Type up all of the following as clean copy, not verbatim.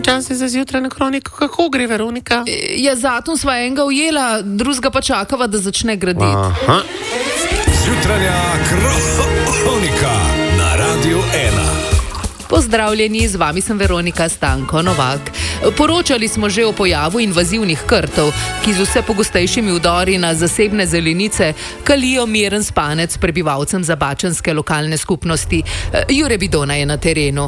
počasi za zjutraj na kroniko. Kako gre, Veronika? Ja, zato sva enega ujela, drugega pa čakava, da začne graditi. Aha. Zjutranja kronika na Radiu 1. Pozdravljeni, z vami sem Veronika Stanko Novak. Poročali smo že o pojavu invazivnih krtov, ki z vse pogostejšimi vdori na zasebne zelenice kalijo miren spanec prebivalcem zabačanske lokalne skupnosti. Jure Bidona je na terenu.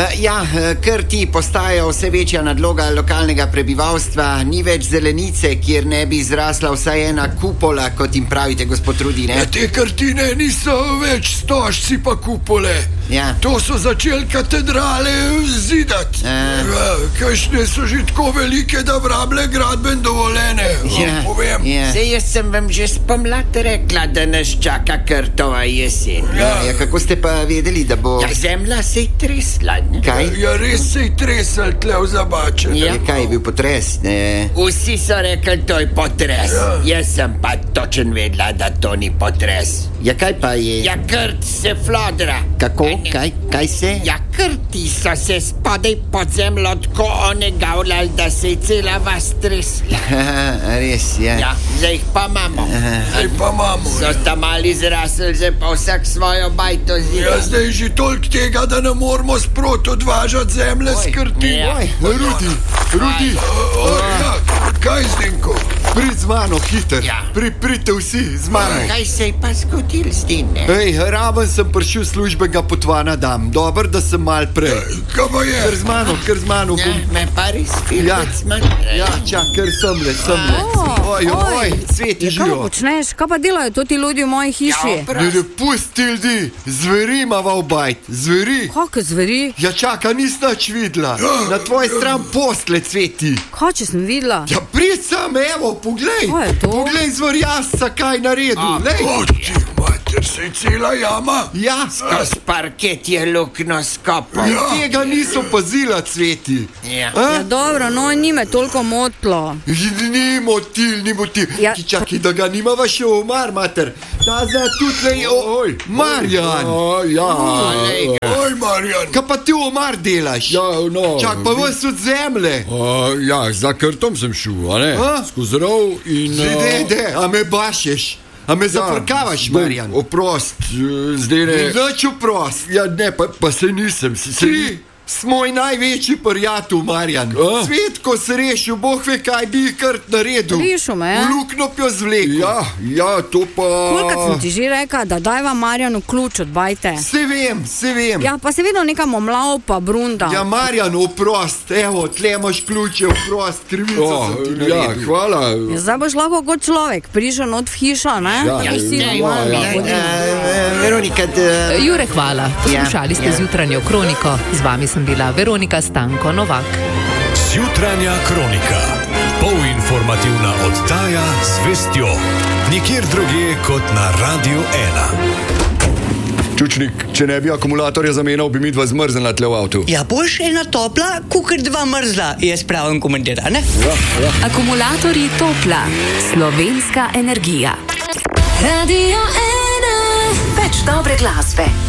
Krti postajajo vse večja nadloga lokalnega prebivalstva. Ni več zelenice, kjer ne bi zrasla vsaj ena kupola, kot jim pravite, gospod Rudi, ne? Te krtine niso več stožci pa kupole. Ja. To so začeli katedrale zidati. Kakšne so že tako velike, da vrable gradben dovoljene. Povem. Sej jaz sem vam že spomlad rekla, da nas čaka krtova jesen. Kako ste pa vedeli, da bo... zemlja se je tresla, ne? Kaj? Res se je tresel tle v Zabačenu. Kaj je bil potres, ne? Vsi so rekli, to je potres. Jaz sem pa točen vedela, da to ni potres. Kaj pa je? Krt se flodra. Kako? Kaj se? Krti so se spodaj pod zemljo tako onegavljali, da se je cela vas tresla. Res, ja. Zdaj jih pa imamo. So tam mali zrasli, zdaj pa vsak svojo bajto zida. Zdaj je že toliko tega, da ne moramo sprot odvažati zemlje s krti. Rudi. Kaj Zdenko? Prid z mano, hiter. Pridite vsi z mano. Kaj se je pa zgodil s tem? Raven sem prišel službenega potvana dam. Dober, da sem mal prej. Kaj pa je? Ker z mano. Me pa res filmec manj. Ker semle. Oj, Sveti živo. Kaj počneš? Kaj pa delajo to ti ljudi v moji hiši? Ne pusti ljudi. Zveri imava v bajt. Zveri. Kakve zveri? Čaka, nis nič videla. Na tvoji stran postle, Sveti. Kaj, če sem videla? Prid sam, evo, poglej. Kaj je to? Poglej zvrjasca, kaj naredil. Ti mater, se je cela jama. Skozi parket je lukno skopal. Tega niso pazila, Sveti. Dobro, no, ni me toliko motlo. Ni motil. Čakaj, da ga nimava še v omar, mater. Ta zna tudi, Marjan. Oj, Marjan. Kaj pa ti v omar delaš? Čak, pa vas od zemlje. Za krtom sem šel, a ne? Skozi rov in... A me bašeš? A me zafrkavaš, Marjan? Oprost, zdaj ne... Nič oprost. Ne, pa se nisem. Ti smo največji prijatelj, Marjan. Svet, ko se rešil, Bog ve, kaj bi krt naredil. Rešil me, V luknjo pjo zvlekel. To pa... Kolikrat sem ti že rekla, da dajva Marjanu ključ od bajte? Se vem. Pa se vedno nekam omlav pa brunda. Marjan, oprost. Evo, tle imaš ključe, oprost. Krivico sem ti naredil. Hvala. Zdaj boš lahko kot človek prišel not v hišo, ne? Veronika, Jure, hvala. Poslušali ste zjutranjo kroniko. Z vami sem bila Veronika Stanko Novak. Zjutranja kronika. Polinformativna oddaja z vestjo. Nikjer drugje kot na Radiu 1. Čučnik, če ne bi akumulatorja zamenjal, bi mi dva zmrznila tle v avtu. Boš ena topla, kukr dva mrzla, jaz pravim komentar, ne? Akumulatorji Topla. Slovenska energija. Radio 1. Več dobre glasbe.